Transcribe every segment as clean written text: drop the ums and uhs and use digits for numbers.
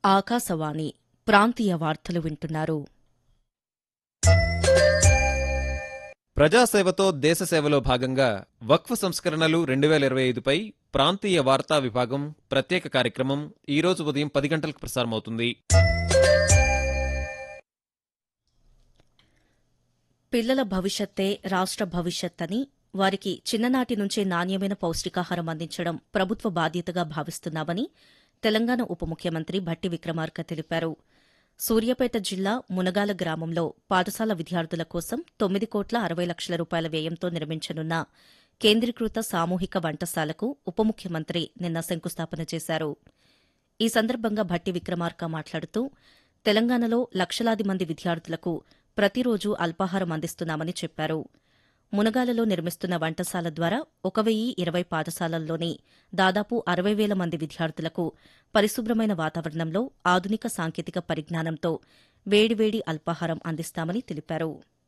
ఆకాశవాణి ప్రాంతీయ వార్తలు వింటున్నారు. ప్రజాసేవతో దేశసేవలో భాగంగా వక్ఫ్ సంస్కరణలు 2025పై ప్రాంతీయ వార్తా విభాగం ప్రత్యేక కార్యక్రమం ఈరోజు ఉదయం 10 గంటలకు ప్రసారమవుతుంది. పిల్లల భవిష్యత్తే రాష్ట్ర భవిష్యత్ అని, వారికి చిన్ననాటి నుంచే నాణ్యమైన పౌష్టికాహారం అందించడం ప్రభుత్వ బాధ్యతగా భావిస్తున్నామని తెలంగాణ ఉప ముఖ్యమంత్రి భట్టి విక్రమార్క తెలిపారు. సూర్యాపేట జిల్లా మునగాల గ్రామంలో పాఠశాల విద్యార్థుల కోసం 9,60,00,000 రూపాయల వ్యయంతో నిర్మించనున్న కేంద్రీకృత సామూహిక వంటశాలకు ఉప ముఖ్యమంత్రి నిన్న శంకుస్థాపన చేశారు. ఈ సందర్భంగా భట్టి విక్రమార్క మాట్లాడుతూ, తెలంగాణలో లక్షలాది మంది విద్యార్థులకు ప్రతిరోజు అల్పాహారం అందిస్తున్నామని చెప్పారు. మునగాలలో నిర్మిస్తున్న వంటశాల ద్వారా 1,020 పాఠశాలల్లోని దాదాపు 60,000 మంది విద్యార్థులకు పరిశుభ్రమైన వాతావరణంలో ఆధునిక సాంకేతిక పరిజ్ఞానంతో వేడివేడి అల్పాహారం అందిస్తామని తెలిపారు.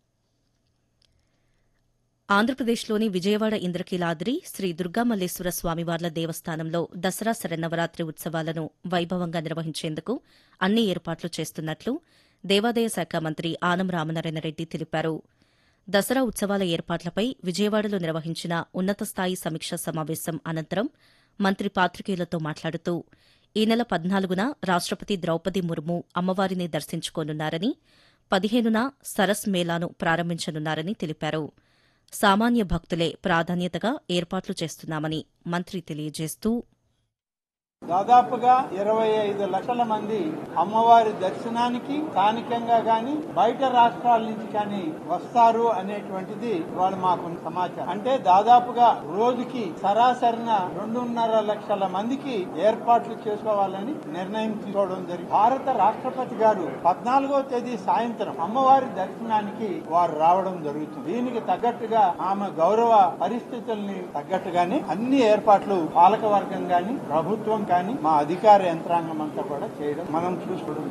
ఆంధ్రప్రదేశ్లోని విజయవాడ ఇంద్రకీలాద్రి శ్రీ దుర్గామల్లేశ్వర స్వామివార్ల దేవస్థానంలో దసరా శరన్నవరాత్రి ఉత్సవాలను వైభవంగా నిర్వహించేందుకు అన్ని ఏర్పాట్లు చేస్తున్నట్లు దేవాదాయ శాఖ మంత్రి ఆనం రామనారాయణరెడ్డి తెలిపారు. దసరా ఉత్సవాల ఏర్పాట్లపై విజయవాడలో నిర్వహించిన ఉన్నతస్థాయి సమీక్షా సమావేశం అనంతరం మంత్రి పాత్రికేయులతో మాట్లాడుతూ, ఈ నెల 14న రాష్టపతి ద్రౌపది ముర్ము అమ్మవారిని దర్శించుకోనున్నారని, 15న సరస్ మేళాను ప్రారంభించనున్నారని తెలిపారు. సామాన్య భక్తులే ప్రాధాన్యతగా ఏర్పాట్లు చేస్తున్నామని మంత్రి తెలియజేస్తూ, దాదాపుగా 25 లక్షల మంది అమ్మవారి దర్శనానికి స్థానికంగా గాని బయట రాష్ట్రాల నుంచి కానీ వస్తారు అనేటువంటిది వాళ్ళు మాకు సమాచారం. అంటే దాదాపుగా రోజుకి సరాసరిన 2.5 లక్షల మందికి ఏర్పాట్లు చేసుకోవాలని నిర్ణయం తీసుకోవడం జరిగింది. భారత రాష్ట్రపతి గారు 14వ తేదీ సాయంత్రం అమ్మవారి దర్శనానికి వారు రావడం జరుగుతుంది. దీనికి తగ్గట్టుగా ఆమె గౌరవ పరిస్థితుల్ని తగ్గట్టుగానే అన్ని ఏర్పాట్లు పాలకవర్గం గాని ప్రభుత్వం కానీ మా అధికార యంత్రాంగం అంతా కూడా చేయడం మనం చూసుకోవడం.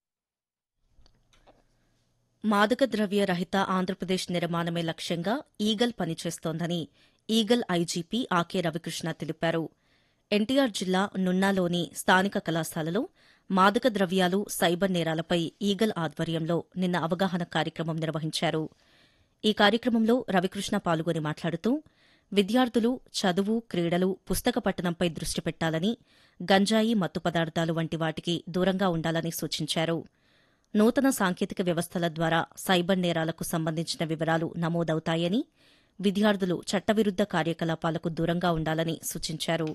మాదక ద్రవ్య రహిత ఆంధ్రప్రదేశ్ నిర్మాణమే లక్ష్యంగా ఈగల్ పనిచేస్తోందని ఈగల్ ఐజీపీ ఆకే రవికృష్ణ తెలిపారు. ఎన్టీఆర్ జిల్లా నున్నాలోని స్థానిక కళాశాలలో మాదక ద్రవ్యాలు, సైబర్ నేరాలపై ఈగల్ ఆధ్వర్యంలో నిన్న అవగాహన కార్యక్రమం నిర్వహించారు. ఈ కార్యక్రమంలో రవికృష్ణ పాల్గొని మాట్లాడుతూ, విద్యార్థులు చదువు, క్రీడలు, పుస్తక పఠనంపై దృష్టి పెట్టాలని, గంజాయి, మత్తు పదార్థాలు వంటి వాటికి దూరంగా ఉండాలని సూచించారు. నూతన సాంకేతిక వ్యవస్థల ద్వారా సైబర్ నేరాలకు సంబంధించిన వివరాలు నమోదవుతాయని, విద్యార్థులు చట్టవిరుద్ద కార్యకలాపాలకు దూరంగా ఉండాలని సూచించారు.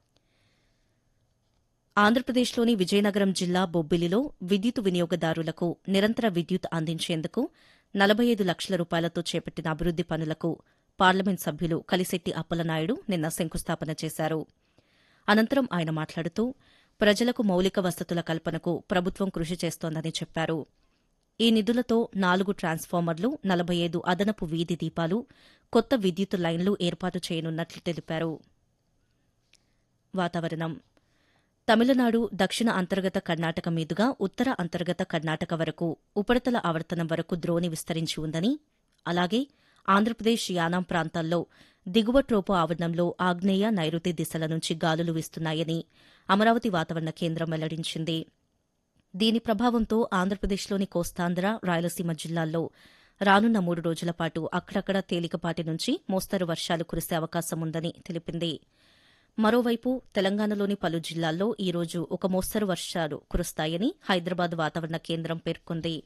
ఆంధ్రప్రదేశ్లోని విజయనగరం జిల్లా బొబ్బిలిలో విద్యుత్ వినియోగదారులకు నిరంతర విద్యుత్ అందించేందుకు 45 లక్షల రూపాయలతో చేపట్టిన అభివృద్ది పనులకు పార్లమెంట్ సభ్యులు కలిశెట్టి అప్పలనాయుడు నిన్న శంకుస్థాపన చేశారు. అనంతరం ఆయన మాట్లాడుతూ, ప్రజలకు మౌలిక వసతుల కల్పనకు ప్రభుత్వం కృషి చేస్తోందని చెప్పారు. ఈ నిధులతో 4 ట్రాన్స్ఫార్మర్లు, 45 అదనపు వీధి దీపాలు, కొత్త విద్యుత్ లైన్లు ఏర్పాటు చేయనున్నట్లు తెలిపారు. వాతావరణం. తమిళనాడు, దక్షిణ అంతర్గత కర్ణాటక మీదుగా ఉత్తర అంతర్గత కర్ణాటక వరకు ఉపరితల ఆవర్తనం వరకు ద్రోణి విస్తరించి ఉందని, అలాగే ఆంధ్రప్రదేశ్, యానాం ప్రాంతాల్లో దిగువ ట్రోపో ఆవరణంలో ఆగ్నేయ, నైరుతి దిశల నుంచి గాలులు వీస్తున్నాయని అమరావతి వాతావరణ కేంద్రం వెల్లడించింది. దీని ప్రభావంతో ఆంధ్రప్రదేశ్లోని కోస్తాంధ్ర, రాయలసీమ జిల్లాల్లో రానున్న 3 రోజుల పాటు అక్కడక్కడ తేలికపాటి నుంచి మోస్తరు వర్షాలు కురిసే అవకాశం ఉందని తెలిపింది. మరోవైపు తెలంగాణలోని పలు జిల్లాల్లో ఈ రోజు ఒక మోస్తరు వర్షాలు కురుస్తాయని హైదరాబాద్ వాతావరణ కేంద్రం పేర్కొంది.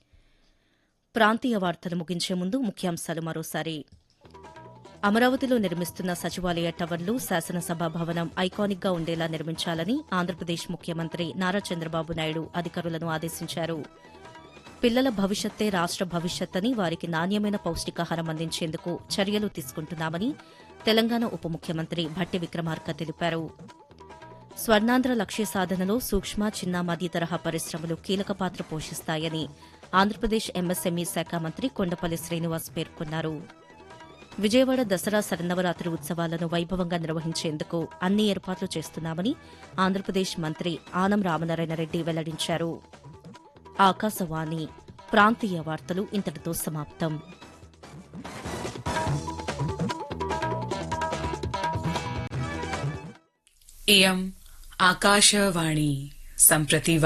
ప్రాంతీయ వార్తలు ముగించే ముందు ముఖ్యాంశాలు మరోసారి. అమరావతిలో నిర్మిస్తున్న సచివాలయ టవర్లు, శాసనసభ భవనం ఐకానిక్గా ఉండేలా నిర్మించాలని ఆంధ్రప్రదేశ్ ముఖ్యమంత్రి నారా చంద్రబాబు నాయుడు అధికారులను ఆదేశించారు. పిల్లల భవిష్యత్తే రాష్ట్ర భవిష్యత్ అని, వారికి నాణ్యమైన పౌష్టికాహారం అందించేందుకు చర్యలు తీసుకుంటున్నామని తెలంగాణ ఉప ముఖ్యమంత్రి భట్టి విక్రమార్క తెలిపారు. స్వర్ణాంధ్ర లక్ష్య సాధనలో సూక్ష్మ, చిన్న, మధ్య తరహా పరిశ్రమలు కీలక పాత్ర పోషిస్తాయని ఆంధ్రప్రదేశ్ ఎంఎస్ఎంఈ శాఖ మంత్రి కొండపల్లి శ్రీనివాస్ పేర్కొన్నారు. విజయవాడ దసరా శరన్నవరాత్రి ఉత్సవాలను వైభవంగా నిర్వహించేందుకు అన్ని ఏర్పాట్లు చేస్తున్నామని ఆంధ్రప్రదేశ్ మంత్రి ఆనం రామనారాయణరెడ్డి వెల్లడించారు. ఆకాశవాణి ప్రాంతీయ వార్తలు ఇంతటితో సమాప్తం. इयम् आकाशवाणी सम्प्रति